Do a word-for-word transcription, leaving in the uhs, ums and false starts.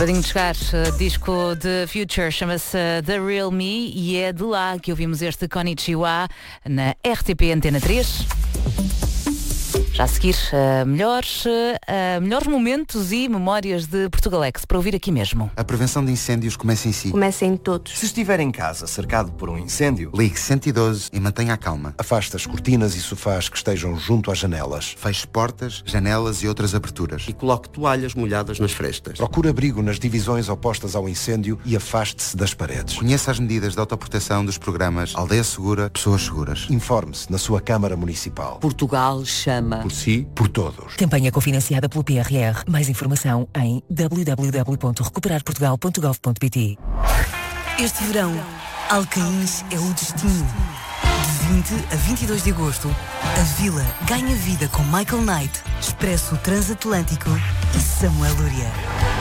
Acabadinho de chegar, uh, disco de Future, chama-se uh, The Real Me e é de lá que ouvimos este Konnichiwa na R T P Antena três. Já a seguir, uh, melhores, uh, melhores momentos e memórias de Portugalex, para ouvir aqui mesmo. A prevenção de incêndios começa em si. Começa em todos. Se estiver em casa cercado por um incêndio, ligue cento e doze e mantenha a calma. Afaste as cortinas e sofás que estejam junto às janelas. Feche portas, janelas e outras aberturas. E coloque toalhas molhadas nas frestas. Procure abrigo nas divisões opostas ao incêndio e afaste-se das paredes. Conheça as medidas de autoproteção dos programas Aldeia Segura, Pessoas Seguras. Informe-se na sua Câmara Municipal. Portugal chama. Por si, por todos. Campanha cofinanciada pelo P R R. Mais informação em w w w ponto recuperar portugal ponto gov ponto p t. Este verão, Alcaíns é o destino. De vinte a vinte e dois de agosto, a Vila ganha vida com Michael Knight, Expresso Transatlântico e Samuel Luria.